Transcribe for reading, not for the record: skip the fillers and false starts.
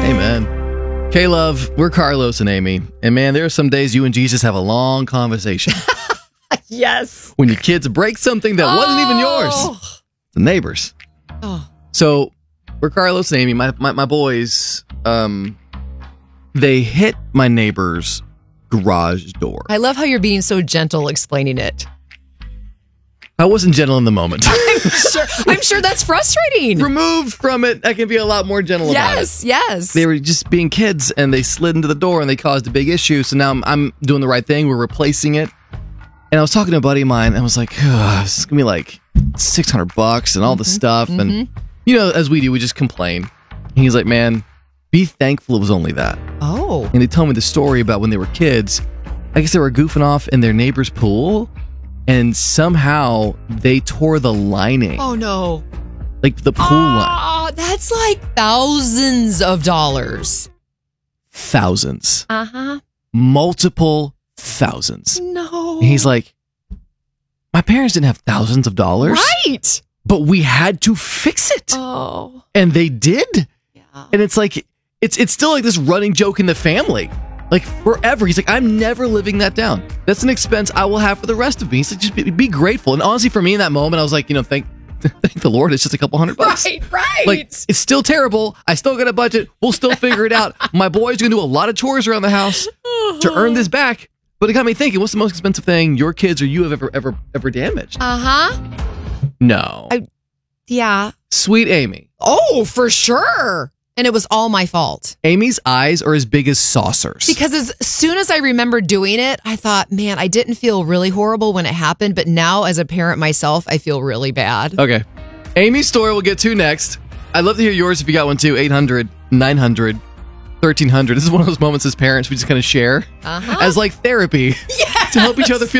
Amen. K-Love, we're Carlos and Amy. And man, there are some days you and Jesus have a long conversation. Yes. When your kids break something that wasn't even yours. The neighbors. Oh. So, we're Carlos and Amy. My boys, they hit my neighbor's garage door. I love how you're being so gentle explaining it. I wasn't gentle in the moment. I'm sure that's frustrating. Removed from it, I can be a lot more gentle about it. Yes. They were just being kids, and they slid into the door, and they caused a big issue. So now I'm doing the right thing. We're replacing it. And I was talking to a buddy of mine, and I was like, this is going to be like $600 and all this stuff. And, you know, as we do, we just complain. And he's like, man, be thankful it was only that. Oh. And they told me the story about when they were kids. I guess they were goofing off in their neighbor's pool, and somehow they tore the lining. Oh, no. Like the pool line. Oh, that's like thousands of dollars. Thousands. Uh-huh. Multiple thousands. No. And he's like, my parents didn't have thousands of dollars. Right. But we had to fix it. Oh. And they did. Yeah. And it's like, it's still like this running joke in the family. Like forever. He's like, I'm never living that down. That's an expense I will have for the rest of me. He's like, just be grateful. And honestly, for me in that moment, I was like, thank the Lord. It's just a couple $100. Right. Like, it's still terrible. I still got a budget. We'll still figure it out. My boy's going to do a lot of chores around the house to earn this back. But it got me thinking, what's the most expensive thing your kids or you have ever damaged? Uh-huh. No. Yeah. Sweet Amy. Oh, for sure. And it was all my fault. Amy's eyes are as big as saucers. Because as soon as I remember doing it, I thought, man, I didn't feel really horrible when it happened. But now as a parent myself, I feel really bad. Okay. Amy's story we'll get to next. I'd love to hear yours if you got one too. 800-900-1300. This is one of those moments as parents we just kind of share as like therapy to help each other feel